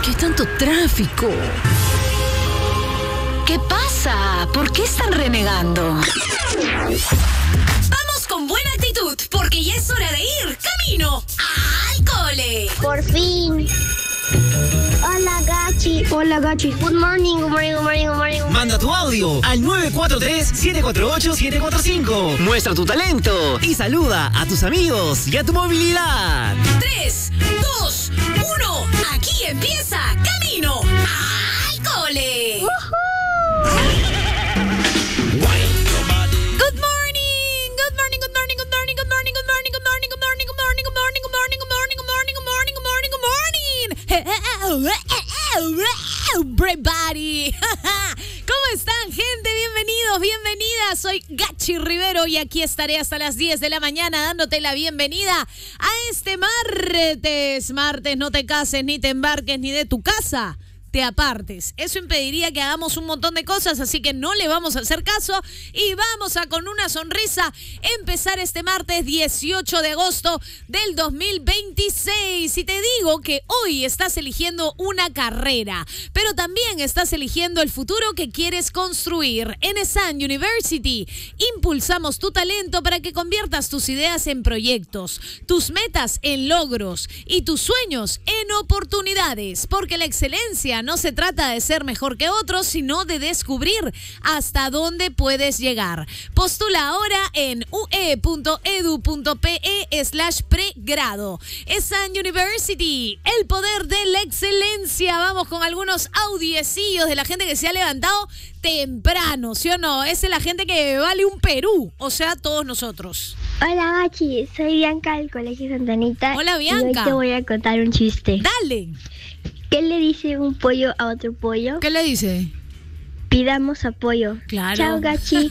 qué tanto tráfico? ¿Qué pasa? ¿Por qué están renegando? Vamos con buena actitud, porque ya es hora de ir camino al cole. Por fin. Hola, Gachi. Hola, Gachi. Good morning, good morning, good morning, good morning. Manda tu audio al 943-748-745. Muestra tu talento y saluda a tus amigos y a tu movilidad. 3, 2, 1. Aquí empieza camino al cole. Everybody. ¿Cómo están, gente? Bienvenidos, bienvenidas. Soy Gachi Rivero y aquí estaré hasta las 10 de la mañana dándote la bienvenida a este martes. Martes, no te cases, ni te embarques, ni de tu casa te apartes. Eso impediría que hagamos un montón de cosas, así que no le vamos a hacer caso y vamos a, con una sonrisa, empezar este martes 18 de agosto del 2026. Y te digo que hoy estás eligiendo una carrera, pero también estás eligiendo el futuro que quieres construir. En ESAN University impulsamos tu talento para que conviertas tus ideas en proyectos, tus metas en logros y tus sueños en oportunidades, porque la excelencia no se trata de ser mejor que otros, sino de descubrir hasta dónde puedes llegar. Postula ahora en ue.edu.pe/pregrado. ESAN University, el poder de la excelencia. Vamos con algunos audiecillos de la gente que se ha levantado temprano, ¿sí o no? Esa es la gente que vale un Perú, o sea, todos nosotros. Hola, Gachi. Soy Bianca del Colegio Santa Anita. Hola, Y hoy Bianca. te voy a contar un chiste. Dale. ¿Qué le dice un pollo a otro pollo? ¿Qué le dice? Pidamos apoyo. Claro. Chao, Gachi.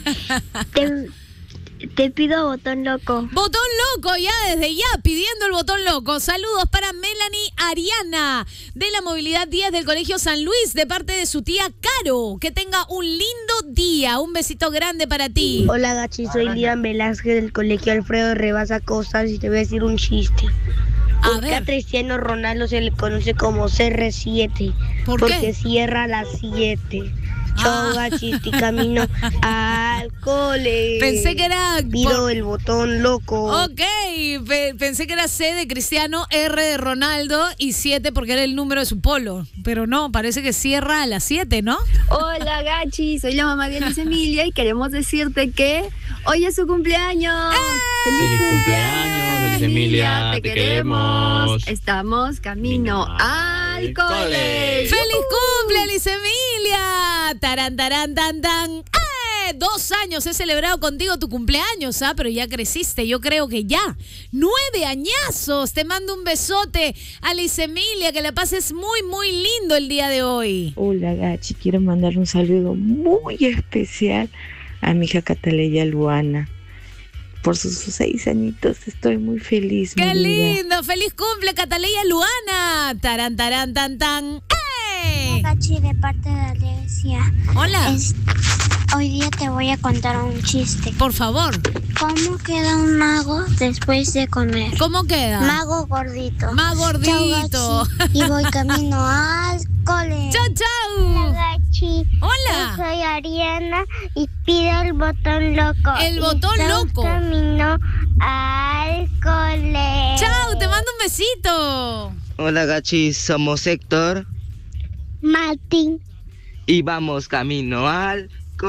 te pido botón loco. Botón loco, ya desde ya, pidiendo el botón loco. Saludos para Melanie Ariana, de la Movilidad 10 del Colegio San Luis, de parte de su tía Caro. Que tenga un lindo día. Un besito grande para ti. Hola, Gachi. Soy Lian Velázquez del Colegio Alfredo Rebasa Cosas y te voy a decir un chiste. A ¿Por qué a ver. Cristiano Ronaldo se le conoce como CR7? ¿Por Porque qué? cierra a las 7. Chao, Ah. Gachi, y camino al cole. Pensé que era... Pido el botón loco. Ok, pensé que era C de Cristiano, R de Ronaldo y 7 porque era el número de su polo. Pero no, parece que cierra a las 7, ¿no? Hola, Gachi, soy la mamá de Alice Emilia y queremos decirte que hoy es su cumpleaños. ¡Feliz cumpleaños, Alice Emilia! ¡Te queremos! Estamos camino al cole. ¡Feliz cumple, Alice Emilia! ¡Tarán, tarán, tan, tan! 2 años he celebrado contigo tu cumpleaños, pero ya creciste, yo creo que ya. 9 añazos. Te mando un besote, Alice Emilia, que la pases muy, muy lindo el día de hoy. Hola, Gachi, quiero mandar un saludo muy especial a mi hija Cataleya Luana. Por sus 6 añitos estoy muy feliz. ¡Qué mi vida. lindo! ¡Feliz cumple, Cataleya Luana! ¡Tarán, tarán, tan, tan! Gachi, de parte de Alesia. Hola. Hoy día te voy a contar un chiste. Por favor. ¿Cómo queda un mago después de comer? ¿Cómo queda? Mago gordito. Más gordito. Chao, Gachi. Y voy camino al cole. ¡Chao, Hola, chao! Gachi. Hola. Yo soy Ariana y pido el botón loco. El botón Estamos loco. camino al cole. ¡Chao! ¡Te mando un besito! Hola, Gachi, somos Héctor Martín. y vamos camino al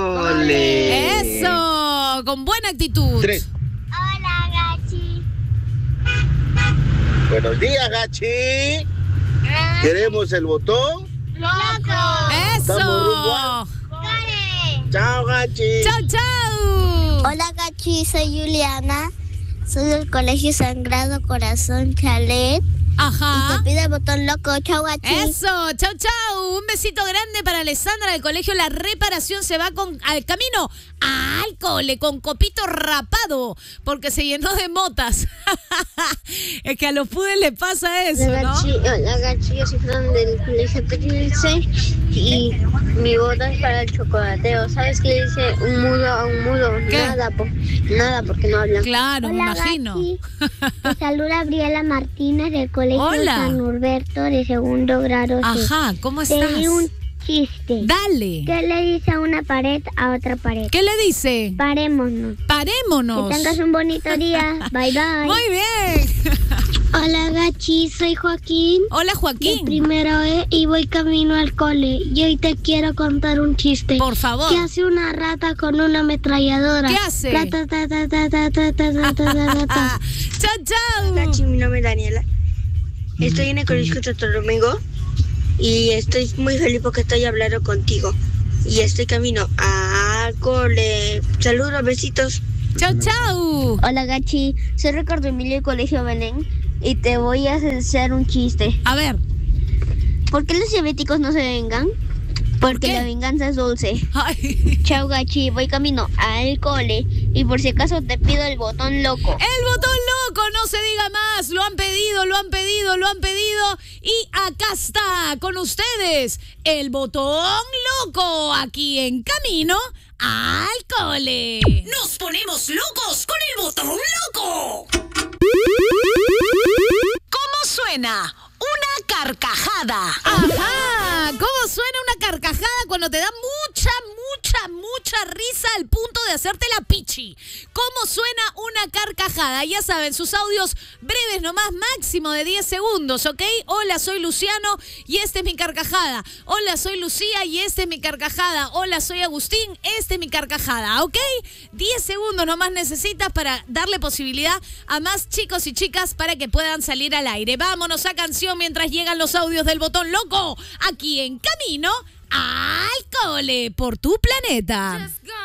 cole. ¡Eso! Con buena actitud. 3. Hola, Gachi. Buenos días, Gachi. ¿Queremos el botón? Loco. ¡Eso! Cole. Chao, Gachi. ¡Chao, chao! Hola, Gachi. Soy Juliana. Soy del Colegio Sagrado Corazón Chalet. Ajá. Y te pido el botón loco. Chao, Gachi. Eso, chau, chau. Un besito grande para Alessandra del colegio La Reparación. Se va al camino al cole con copito rapado porque se llenó de motas. Es que a los pudes le pasa eso, ¿no? Hola, Gachi. Yo soy Fran del Colegio Pequense y mi bota es para el chocolateo. ¿Sabes qué le dice un mudo a un mudo? ¿Qué? Nada, porque no hablan. Claro, me imagino. Te saluda Gabriela Martínez del Colegio colegio Hola. San Norberto de segundo grado. Ajá, ¿cómo estás? Tengo un chiste. Dale. ¿Qué le dice a una pared a otra pared? ¿Qué le dice? Parémonos. Parémonos. Que tengas un bonito día. Bye, bye. Muy bien. Hola, Gachi. Soy Joaquín. Hola, De Joaquín. primero y voy camino al cole. Y hoy te quiero contar un chiste. Por favor. ¿Qué hace una rata con una ametralladora? ¿Qué hace? Ta, ta, ta, ta, ta, ta, ta, ta, ta, ta, ta. Chao, chao. Gachi, mi nombre es Daniela. Estoy en el colegio Santo Domingo y estoy muy feliz porque estoy hablando contigo. Y estoy camino al cole. Saludos, besitos. Chao, chao. Hola, Gachi. Soy Ricardo Emilio del Colegio Belén y te voy a hacer un chiste. A ver. ¿Por qué los diabéticos no se vengan? Porque qué? la venganza es dulce. Ay. Chao, Gachi. Voy camino al cole y por si acaso te pido el botón loco. El botón loco, no se diga más. Lo han pedido, lo han pedido, lo han pedido. Y acá está con ustedes el botón loco aquí en camino al cole. Nos ponemos locos con el botón loco. ¿Cómo suena? Una carcajada. Ajá. ¿Cómo suena una carcajada cuando te da mucha risa al punto de hacerte la pichi? ¿Cómo suena una carcajada? Ya saben, sus audios breves nomás, máximo de 10 segundos, ¿ok? Hola, soy Luciano y esta es mi carcajada. Hola, soy Lucía y esta es mi carcajada. Hola, soy Agustín, esta es mi carcajada, ¿ok? 10 segundos nomás necesitas para darle posibilidad a más chicos y chicas para que puedan salir al aire. Vámonos a canción mientras llegan los audios del botón loco aquí en camino al cole por tu planeta.